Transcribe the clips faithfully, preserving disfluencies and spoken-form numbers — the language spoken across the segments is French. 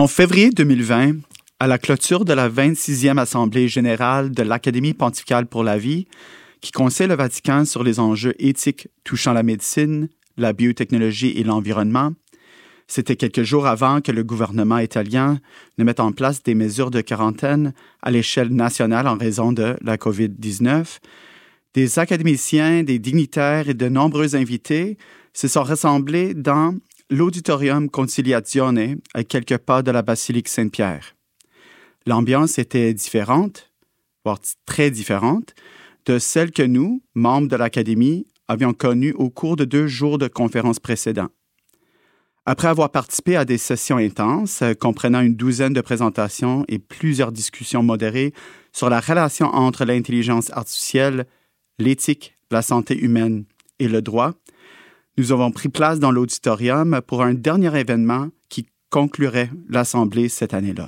En février deux mille vingt, à la clôture de la vingt-sixième Assemblée générale de l'Académie pontificale pour la vie, qui conseille le Vatican sur les enjeux éthiques touchant la médecine, la biotechnologie et l'environnement, c'était quelques jours avant que le gouvernement italien ne mette en place des mesures de quarantaine à l'échelle nationale en raison de la covid dix-neuf. Des académiciens, des dignitaires et de nombreux invités se sont rassemblés dans l'Auditorium Conciliazione, à quelques pas de la basilique Saint-Pierre. L'ambiance était différente, voire très différente, de celle que nous, membres de l'Académie, avions connue au cours de deux jours de conférences précédents. Après avoir participé à des sessions intenses, comprenant une douzaine de présentations et plusieurs discussions modérées sur la relation entre l'intelligence artificielle, l'éthique, la santé humaine et le droit, nous avons pris place dans l'auditorium pour un dernier événement qui conclurait l'Assemblée cette année-là.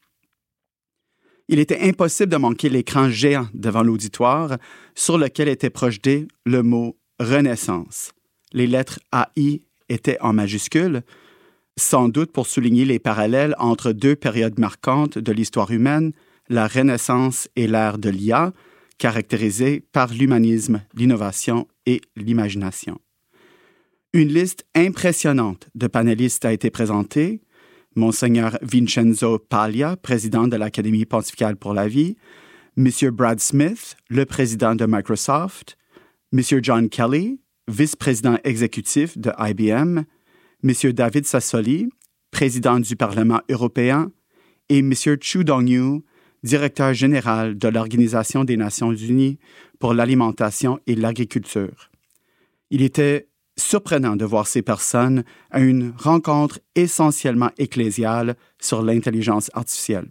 Il était impossible de manquer l'écran géant devant l'auditoire sur lequel était projeté le mot « Renaissance ». Les lettres A I étaient en majuscules, sans doute pour souligner les parallèles entre deux périodes marquantes de l'histoire humaine, la Renaissance et l'ère de l'I A, caractérisée par l'humanisme, l'innovation et l'imagination. Une liste impressionnante de panélistes a été présentée. Monseigneur Vincenzo Paglia, président de l'Académie pontificale pour la vie, M. Brad Smith, le président de Microsoft, M. John Kelly, vice-président exécutif de I B M, M. David Sassoli, président du Parlement européen, et M. Chu Dong-yu, directeur général de l'Organisation des Nations unies pour l'alimentation et l'agriculture. Il était surprenant de voir ces personnes à une rencontre essentiellement ecclésiale sur l'intelligence artificielle.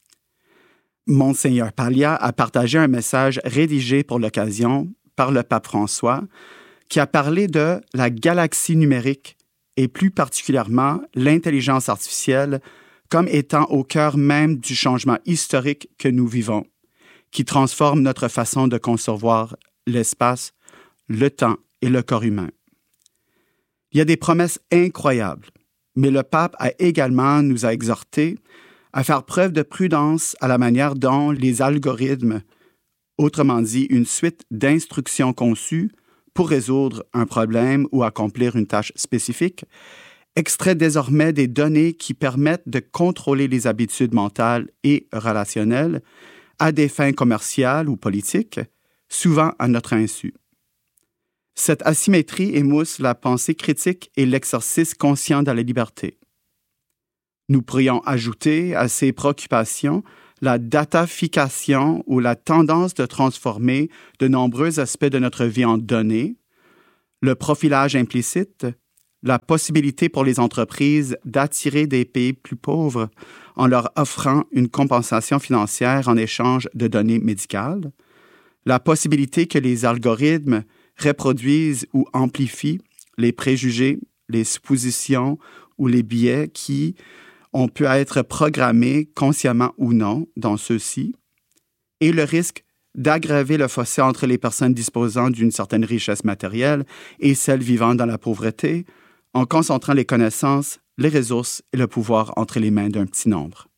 Monseigneur Paglia a partagé un message rédigé pour l'occasion par le pape François qui a parlé de la galaxie numérique et plus particulièrement l'intelligence artificielle comme étant au cœur même du changement historique que nous vivons, qui transforme notre façon de concevoir l'espace, le temps et le corps humain. Il y a des promesses incroyables, mais le pape a également nous a exhortés à faire preuve de prudence à la manière dont les algorithmes, autrement dit une suite d'instructions conçues pour résoudre un problème ou accomplir une tâche spécifique, extraient désormais des données qui permettent de contrôler les habitudes mentales et relationnelles à des fins commerciales ou politiques, souvent à notre insu. Cette asymétrie émousse la pensée critique et l'exercice conscient de la liberté. Nous pourrions ajouter à ces préoccupations la datafication ou la tendance de transformer de nombreux aspects de notre vie en données, le profilage implicite, la possibilité pour les entreprises d'attirer des pays plus pauvres en leur offrant une compensation financière en échange de données médicales, la possibilité que les algorithmes reproduisent ou amplifient les préjugés, les suppositions ou les biais qui ont pu être programmés consciemment ou non dans ceux-ci, et le risque d'aggraver le fossé entre les personnes disposant d'une certaine richesse matérielle et celles vivant dans la pauvreté, en concentrant les connaissances, les ressources et le pouvoir entre les mains d'un petit nombre.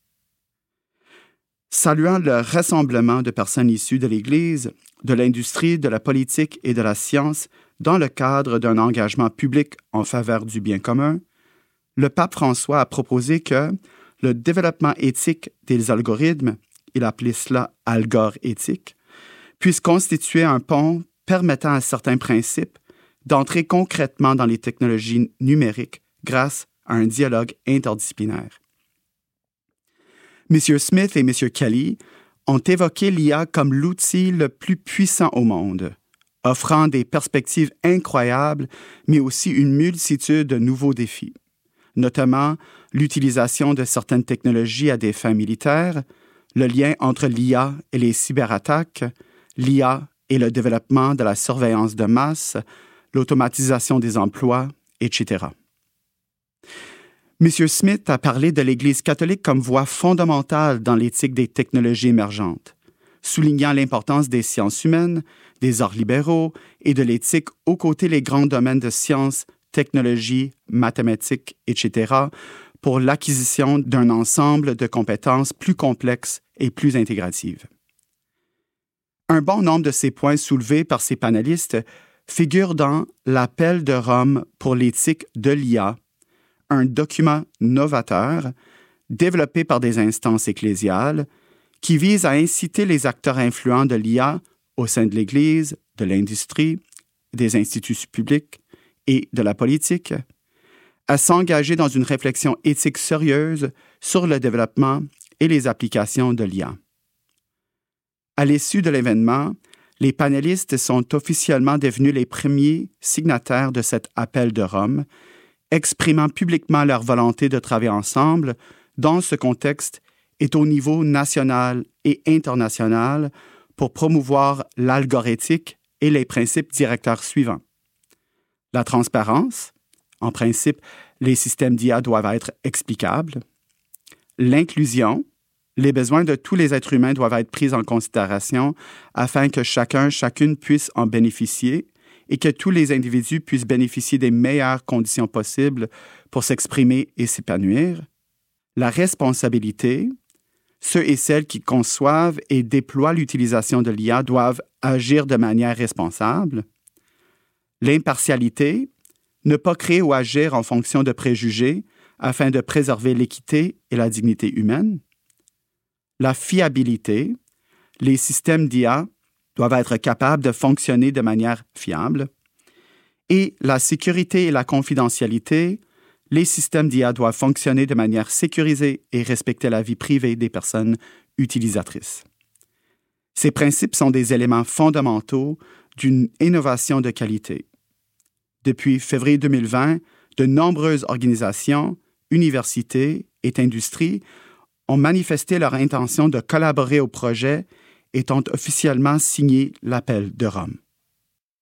Saluant le rassemblement de personnes issues de l'Église, de l'industrie, de la politique et de la science dans le cadre d'un engagement public en faveur du bien commun, le pape François a proposé que le développement éthique des algorithmes, il a appelé cela « algor éthique », puisse constituer un pont permettant à certains principes d'entrer concrètement dans les technologies numériques grâce à un dialogue interdisciplinaire. M. Smith et M. Kelly ont évoqué l'I A comme l'outil le plus puissant au monde, offrant des perspectives incroyables, mais aussi une multitude de nouveaux défis, notamment l'utilisation de certaines technologies à des fins militaires, le lien entre l'I A et les cyberattaques, l'I A et le développement de la surveillance de masse, l'automatisation des emplois, et cetera. M. Smith a parlé de l'Église catholique comme voie fondamentale dans l'éthique des technologies émergentes, soulignant l'importance des sciences humaines, des arts libéraux et de l'éthique aux côtés des grands domaines de sciences, technologies, mathématiques, et cetera, pour l'acquisition d'un ensemble de compétences plus complexes et plus intégratives. Un bon nombre de ces points soulevés par ces panélistes figurent dans l'Appel de Rome pour l'éthique de l'I A, un document novateur développé par des instances ecclésiales qui vise à inciter les acteurs influents de l'I A au sein de l'Église, de l'industrie, des instituts publics et de la politique, à s'engager dans une réflexion éthique sérieuse sur le développement et les applications de l'I A. À l'issue de l'événement, les panélistes sont officiellement devenus les premiers signataires de cet appel de Rome, exprimant publiquement leur volonté de travailler ensemble dans ce contexte et au niveau national et international pour promouvoir l'algorithmique et les principes directeurs suivants. La transparence. En principe, les systèmes d'I A doivent être explicables. L'inclusion. Les besoins de tous les êtres humains doivent être pris en considération afin que chacun, chacune puisse en bénéficier et que tous les individus puissent bénéficier des meilleures conditions possibles pour s'exprimer et s'épanouir. La responsabilité. Ceux et celles qui conçoivent et déploient l'utilisation de l'I A doivent agir de manière responsable. L'impartialité. Ne pas créer ou agir en fonction de préjugés afin de préserver l'équité et la dignité humaine. La fiabilité. Les systèmes d'I A doivent être capables de fonctionner de manière fiable. Et la sécurité et la confidentialité. Les systèmes d'I A doivent fonctionner de manière sécurisée et respecter la vie privée des personnes utilisatrices. Ces principes sont des éléments fondamentaux d'une innovation de qualité. Depuis février deux mille vingt, de nombreuses organisations, universités et industries ont manifesté leur intention de collaborer au projet et ont officiellement signé l'appel de Rome.